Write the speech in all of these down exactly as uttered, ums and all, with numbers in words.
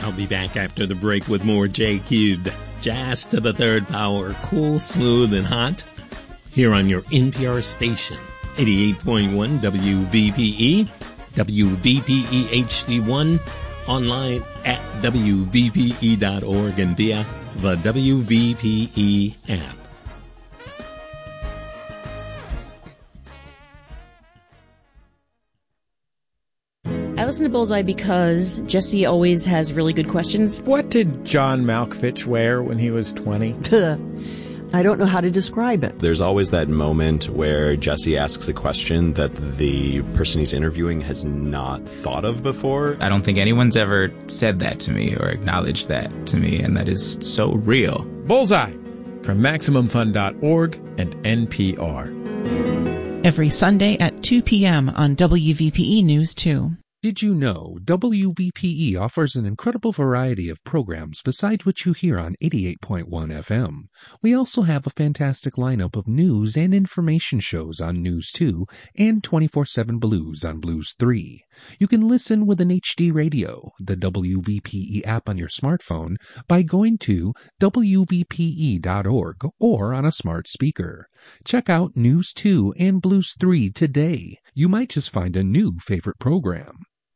I'll be back after the break with more J Cubed. Jazz to the third power, cool, smooth, and hot. Here on your N P R station, eighty-eight point one W V P E, W V P E H D one, online at W V P E dot org and via the W V P E app. I listen to Bullseye because Jesse always has really good questions. What did John Malkovich wear when he was twenty? I don't know how to describe it. There's always that moment where Jesse asks a question that the person he's interviewing has not thought of before. I don't think anyone's ever said that to me or acknowledged that to me, and that is so real. Bullseye from Maximum Fun dot org and N P R. Every Sunday at two p.m. on W V P E News two. Did you know W V P E offers an incredible variety of programs besides what you hear on eighty-eight point one F M? We also have a fantastic lineup of news and information shows on News two and twenty-four seven Blues on Blues three. You can listen with an H D radio, the W V P E app on your smartphone, by going to W V P E dot org or on a smart speaker. Check out News two and Blues three today. You might just find a new favorite program.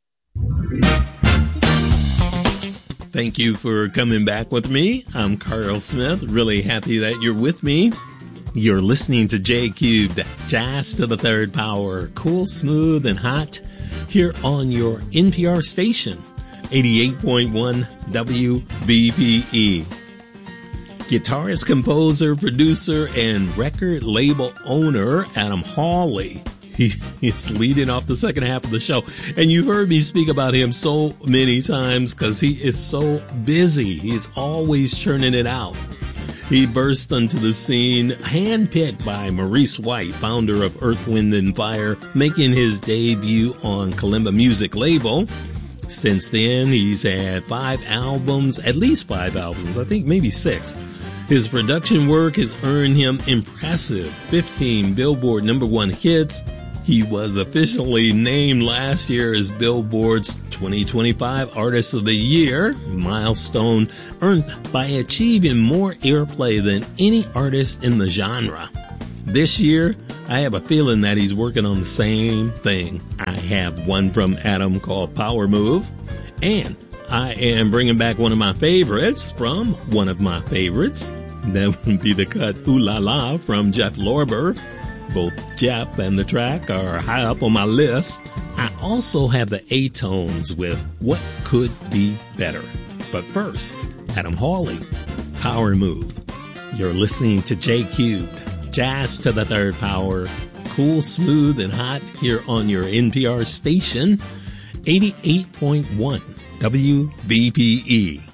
Thank you for coming back with me. I'm Carl Smith. Really happy that you're with me. You're listening to J Cubed, Jazz to the third power, cool, smooth, and hot, here on your N P R station, eighty-eight point one W V P E. Guitarist, composer, producer, and record label owner Adam Hawley. He is leading off the second half of the show. And you've heard me speak about him so many times because he is so busy. He's always churning it out. He burst onto the scene, handpicked by Maurice White, founder of Earth, Wind and Fire, making his debut on Kalimba Music label. Since then, he's had five albums, at least five albums, I think maybe six. His production work has earned him impressive fifteen Billboard number one hits. He was officially named last year as Billboard's twenty twenty-five Artist of the Year, milestone earned by achieving more airplay than any artist in the genre. This year, I have a feeling that he's working on the same thing. I have one from Adam called Power Move, and I am bringing back one of my favorites from one of my favorites. That would be the cut Ooh La La from Jeff Lorber. Both Jeff and the track are high up on my list. I also have the A-Tones with What Could Be Better. But first, Adam Hawley, Power Move. You're listening to J Cubed, Jazz to the third power, cool, smooth, and hot here on your N P R station, eighty-eight point one W V P E.